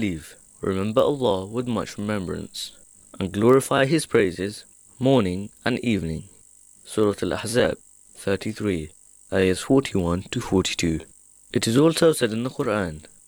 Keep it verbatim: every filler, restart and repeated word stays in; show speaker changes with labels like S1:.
S1: believe, remember Allah with much remembrance, and glorify His praises morning and evening. Surah Al-Ahzab thirty-three, ayahs forty-one to forty-two. It is also said in the Quran,